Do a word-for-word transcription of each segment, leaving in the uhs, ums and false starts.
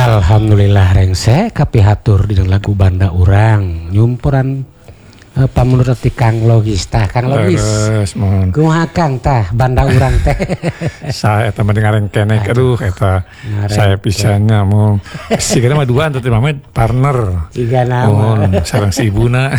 Alhamdulillah rengse kapihatur di lagu banda urang nyumpuran uh, pamundur ti Kang Logis tah Kang Logis. Terus mohon. Kumaha Kang tah banda urang teh. Saya eta mah ngareng kenek aduh eta saya pisannya mau sigana mah duaan teh mah partner. Tiga nama. Mohon sareng si ibuna.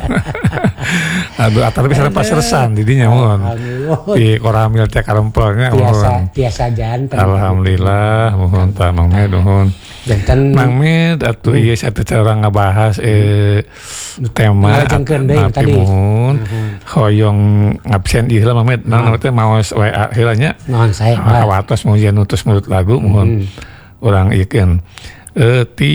Aduh atar bisa pas resan di dinya mohon. Di koramil teh karempelnya mohon. Biasa biasa janten. Alhamdulillah mohon ta Mang Med mohon. Janten Mang Med atuh ieu satu cara ngabahas eh tema tadi mohon hoyong ngabsen ieu lah Mang Med nang teh maos W A heula nya. Naon sae? Awatos mau jan utus mulut lagu mohon urang ieukeun. Eh ti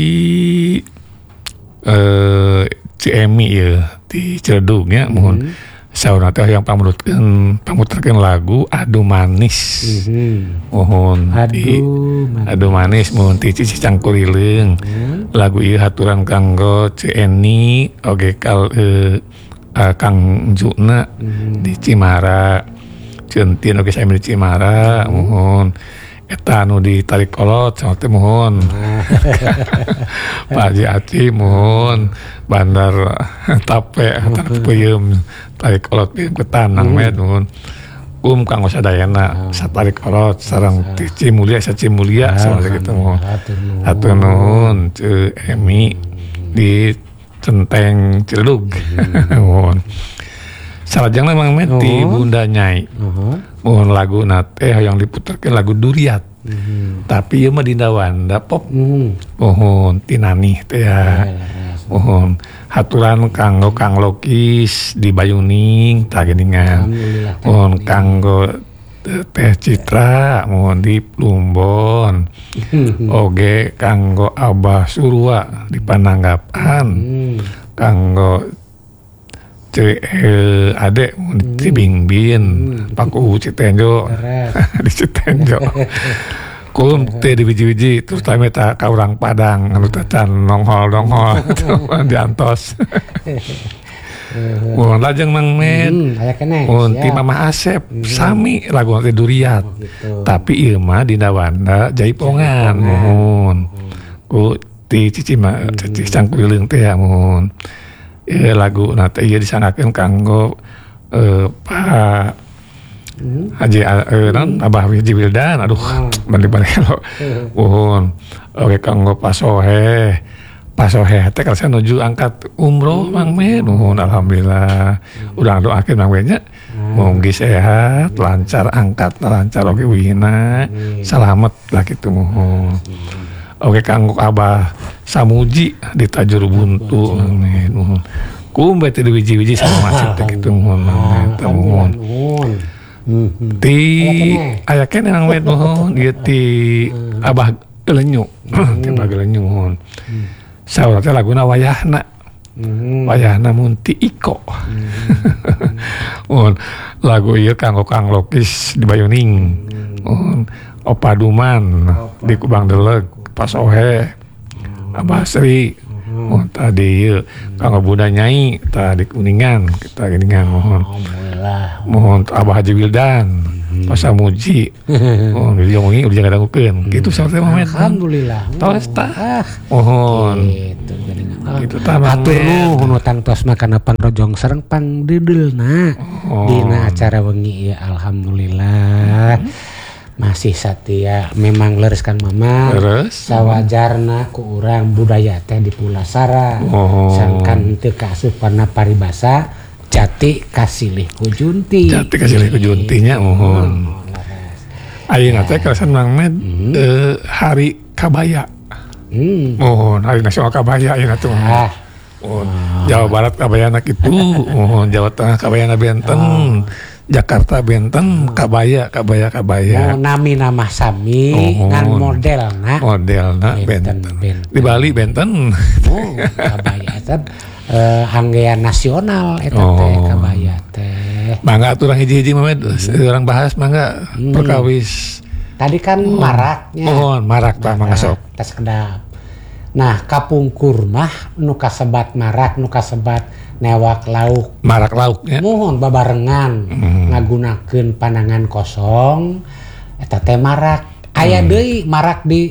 eh Ci Emi ya di Ciledug nya mohon sauna teh yang pamulutkeun pamuterkeun lagu Adu Manis. Mohon Adu Manis. Adu Manis mohon ti Cici Cangkulileung. Hmm. Lagu ieu haturan kanggo Ci Eni oge kal eh, uh, Kang Juna hmm. di Cimara. Ceuntin oge sae di Cimara mohon eta anu di tarik kolot sama teh mohon. Pak Haji Aci mohon bandar tape hatar peuyeum tarik kolot peuyeum ke tanang Med mohon. Kum kang sadayana satarik kolot sareng ti Cimulia sa Cimulia sama kitu mohon. Hatur nuhun Ceu Emi di Centeng Ciledug. Mohon. Salajengna Mang Med ti Bunda Nyai. Mohon lagu nate yang diputerkeun lagu Duriat. Mm-hmm. Tapi ieu mah dina Wanda pop. Mm-hmm. Mohon tinani teh ya. Mohon haturan kanggo Kang Lokis di Bayuning tah geuningan. Mohon kanggo Teh Citra mohon di Plumbon. Mm-hmm. Oge kanggo Abah Surwa di Pananggapan. Mm-hmm. Kanggo Cek eh, adek di Cibingbin, hmm. Paku Citenjo di Citenjo, kum teh di biji-biji, terus kami tak ka urang Padang, anu tacan nonghol nonghol, diantos. Mohon lajeng Mang Med, mohon ti Mama Asep, sami lagu nanti Duriat, tapi ieu mah dina Wanda Jaipongan, mohon, ku ti Cici mah Cici Cangkulileung teh ya mohon. Eh, lagu nate ieu disangakeun kanggo eh, Pak hmm. Haji eh, non Abah Wiji Wildan aduh hmm. balik-balik lo mohon oke kanggo Pak Sohe Pak Sohe teh kalau saya nuju angkat umroh hmm. Mang Med mohon alhamdulillah hmm. udah doakeun Mang Med nya hmm. mugi sehat lancar angkat lancar oke wina hmm. selamat lah kitu mohon hmm. Oke kanggo Abah Samuji di Tajur Buntu mohon. Kumbe teh di wiji-wiji sama macet teh kitu mohon eta mohon. Ti aya keneh Mang Med mohon ieu ti Abah Gelenyu. Ti Abah Gelenyu mohon. Saur teh laguna wayahna. Wayahna mun ti Iko. Mohon lagu ieu kanggo Kang Lokis di Bayuning. Mohon Opa Duman di Kubang Deleg. Pak Sohe, Abah Sri, oh tadi ieu kanggo Bunda Nyai tadi Kuningan kita Kuningan mohon. Mohon Abah Haji Wildan, Pak Samuji. Oh di diomongi udah jangan dangukeun. Kitu sareng Mang Med. Alhamdulillah. Tos tah. Mohon. Kitu geuningan. Kitu tah Mang Med. Atur nuhun utang tos makana pangrojong sareng pangdedelna. Dina acara wengi ieu alhamdulillah. Masih satia memang lereskan Mama Leres. Sawajarna ku urang budaya teh di Pulasara oh. Sangkan teu kaasupanna paribasa jati kasilih ku junti jati kasilih ku juntinya mohon ayeuna teh karasan Mang Med hmm. eh, hari kabaya hmm. mohon hari nasional kabaya ayeuna teh ah. Oh, Jawa Barat kabayana kitu mohon Jawa Tengah kabayana benten oh. Jakarta benten kabaya kabaya kabaya. Oh, nami nama sami oh, ngan modelna. Modelna benten. benten. Di Bali benten. Oh, kabaya teh uh, hanggean nasional eta oh. teh kabaya teh. Mangga atuh urang hiji-hiji mah urang bahas mangga hmm. perkawis. Tadi kan oh. maraknya. Oh, marak tah mangga sok. Tas kedap. Nah, kapungkur mah nu kasebat marak nu kasebat newak lauk marak lauk ya mohon babarengan hmm. ngagunakeun panangan kosong eta teh marak aya hmm. deui marak di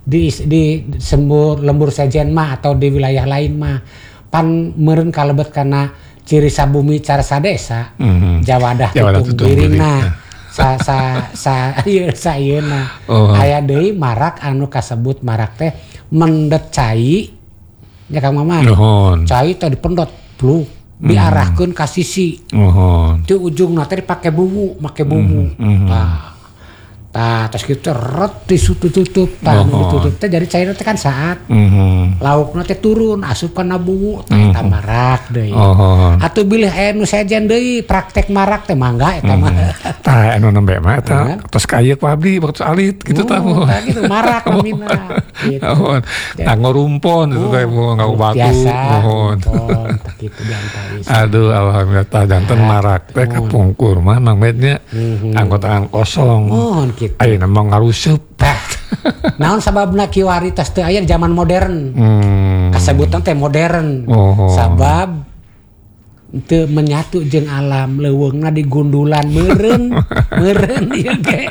di di sembur lembur sajen mah atau di wilayah lain mah pan meureun kalebet kana ciri sabumi cara sadesa mm-hmm. jawadah tutung dirina sa sa sa ieu sayeuna oh. Aya deui marak anu kasebut marak teh mendet cai nya Kang Maman oh. Cai teh dipendot pluk diarahkeun ka sisi oh. Ti ujungna teh dipake bumbu make bumbu mm-hmm. Nah tah terus kitu ret ditutup tah oh. Ditutup teh jadi cairna teh kan saat mm-hmm. Laukna teh turun asup kana bumbu tah eta mm-hmm. Marak deui oh. Atuh bilih aya nu sajen deui praktek marak teh mangga eta mah mm-hmm. Tah anu nembe mah eta tos kayeuk pabdi waktu alit kitu tah oh, tah kitu marak namina gitu tah ngorumpon itu teh ngau batu mohon tah kitu diantari aduh alhamdulillah tah janten marak teh kapungkur mah Mang Mednya anggotaan kosong gitu. Ayeuna mah ngaruseup. Naon sababna kiwari tos teu aya zaman modern. Hmm. Kasebutan teh modern. Oh. Sabab teu menyatu jeung alam, leuweungna digundulan meureun, meureun ieu ge.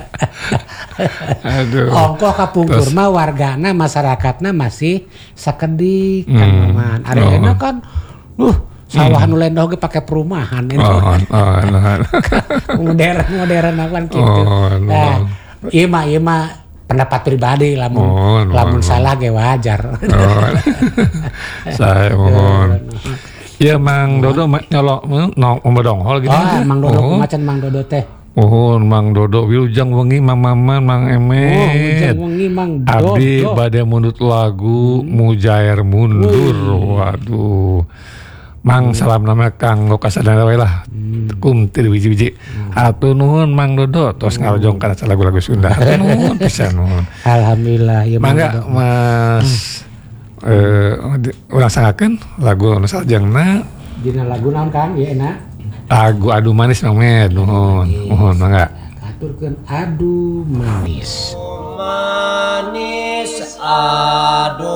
Aduh. Ongkoh kapungkur mah wargana masyarakatna masih sakedik hmm. Kang Maman. Areuna oh. Kan uh sawah nu lendoh ge pake perumahan itu. Oh, oh, modern modern awan kitu. Oh, nah, ieu mah ieu mah pendapat pribadi lamun oh, lamun no, salah ge wajar. Oh. Saya mohon. Ieu Mang Dodo nyolok nong membodonghol gitu. Oh, Mang Dodo oh. Kumacan Mang Dodo teh. Oh, Mang Dodo wilujeng wengi Mang Maman Mang Emet. Oh, wilujeng wengi Mang Dodo. Abdi bade mundut lagu hmm. Mujair mundur. Wih. Waduh. Mang salam nama Kang Lokasadana we lah. Hmm. Kum ti biji-biji. Hmm. Atuh nuhun Mang Dodo tos hmm. ngarojong kana lagu-lagu Sunda. Atuh nuhun pisan nuhun. Alhamdulillah ya Mangga Mas hmm. eh urang sangakeun lagu anu salajengna. Dina lagu naon Kang ieu na? Lagu Adu Manis Mang Med nuhun. Nuhun mangga. Aturkeun Adu Manis. Manis adu